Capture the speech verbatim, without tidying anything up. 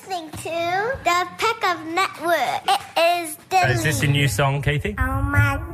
listening to the Peck of Network. It is delicious. So is this a new song, Katie? Oh my